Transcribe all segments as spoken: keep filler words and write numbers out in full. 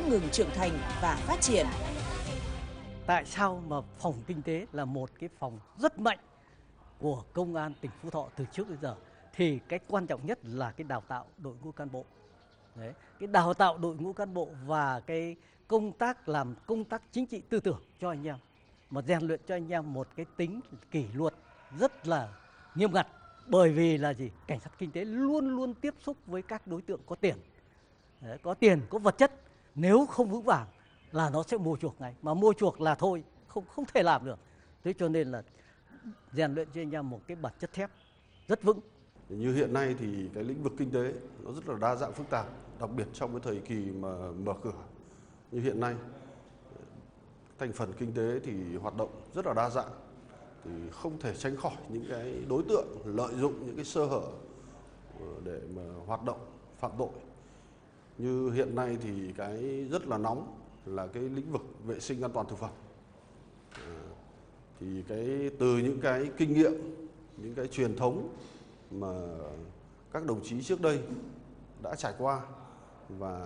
không ngừng trưởng thành và phát triển. Tại sao mà phòng kinh tế là một cái phòng rất mạnh của Công an tỉnh Phú Thọ từ trước đến giờ? Thì cái quan trọng nhất là cái đào tạo đội ngũ cán bộ. Đấy, cái đào tạo đội ngũ cán bộ và cái công tác làm công tác chính trị tư tưởng cho anh em, mà rèn luyện cho anh em một cái tính kỷ luật rất là nghiêm ngặt. Bởi vì là gì? Cảnh sát kinh tế luôn luôn tiếp xúc với các đối tượng có tiền. Đấy, có tiền, có vật chất. Nếu không vững vàng là nó sẽ mua chuộc ngay, mà mua chuộc là thôi, không không thể làm được. Thế cho nên là rèn luyện cho anh em một cái bản chất thép rất vững. Như hiện nay thì cái lĩnh vực kinh tế nó rất là đa dạng phức tạp, đặc biệt trong cái thời kỳ mà mở cửa như hiện nay, thành phần kinh tế thì hoạt động rất là đa dạng, thì không thể tránh khỏi những cái đối tượng lợi dụng những cái sơ hở để mà hoạt động phạm tội. Như hiện nay thì cái rất là nóng là cái lĩnh vực vệ sinh an toàn thực phẩm. Thì cái từ những cái kinh nghiệm, những cái truyền thống mà các đồng chí trước đây đã trải qua, và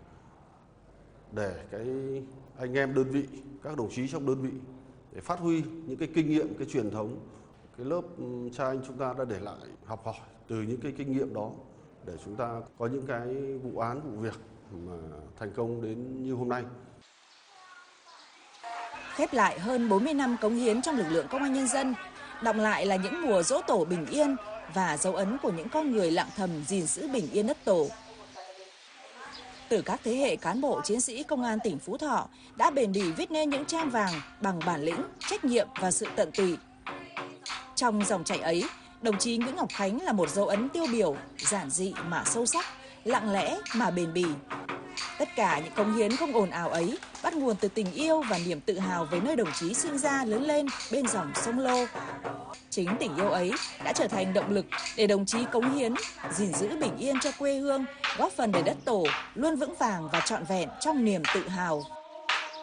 để cái anh em đơn vị, các đồng chí trong đơn vị để phát huy những cái kinh nghiệm, cái truyền thống cái lớp cha anh chúng ta đã để lại, học hỏi từ những cái kinh nghiệm đó để chúng ta có những cái vụ án, vụ việc mà thành công đến như hôm nay. Khép lại hơn bốn mươi năm cống hiến trong lực lượng công an nhân dân, đọng lại là những mùa dỗ tổ bình yên và dấu ấn của những con người lặng thầm gìn giữ bình yên đất tổ. Từ các thế hệ cán bộ chiến sĩ công an tỉnh Phú Thọ đã bền bỉ viết nên những trang vàng bằng bản lĩnh, trách nhiệm và sự tận tụy. Trong dòng chảy ấy, đồng chí Nguyễn Ngọc Khánh là một dấu ấn tiêu biểu, giản dị mà sâu sắc, lặng lẽ mà bền bỉ. Tất cả những cống hiến không ồn ào ấy bắt nguồn từ tình yêu và niềm tự hào với nơi đồng chí sinh ra lớn lên bên dòng sông Lô. Chính tình yêu ấy đã trở thành động lực để đồng chí cống hiến, gìn giữ bình yên cho quê hương, góp phần để đất tổ luôn vững vàng và trọn vẹn trong niềm tự hào.